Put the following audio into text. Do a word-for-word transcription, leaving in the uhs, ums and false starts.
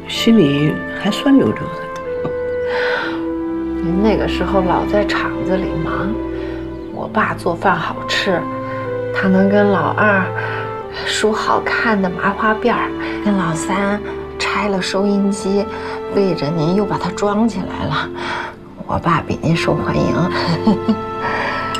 心里还酸溜溜的。 您那个时候老在厂子里忙，我爸做饭好吃，他能跟老二梳好看的麻花辫儿，跟老三拆了收音机，为着您又把它装起来了。我爸比您受欢迎。